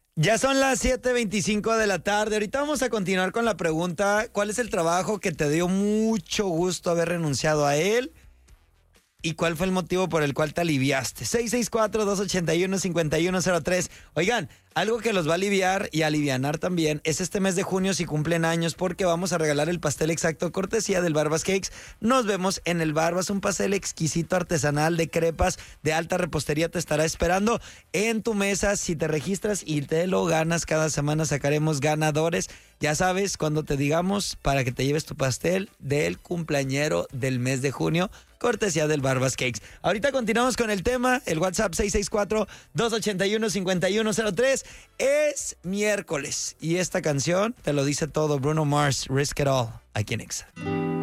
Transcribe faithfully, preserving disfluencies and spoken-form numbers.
Ya son las siete veinticinco de la tarde. Ahorita vamos a continuar con la pregunta: ¿cuál es el trabajo que te dio mucho gusto haber renunciado a él? ¿Y cuál fue el motivo por el cual te aliviaste? seis seis cuatro, dos ocho uno, cinco uno cero tres. Oigan, algo que los va a aliviar y alivianar también es este mes de junio si cumplen años, porque vamos a regalar el pastel exacto cortesía del Barbas Cakes. Nos vemos en el Barbas, un pastel exquisito artesanal de crepas de alta repostería te estará esperando en tu mesa. Si te registras y te lo ganas, cada semana sacaremos ganadores. Ya sabes, cuando te digamos para que te lleves tu pastel del cumpleañero del mes de junio, cortesía del Barbas Cakes. Ahorita continuamos con el tema, el WhatsApp seis seis cuatro, dos ocho uno, cinco uno cero tres. Es miércoles y esta canción te lo dice todo. Bruno Mars, Risk It All, aquí en Exa.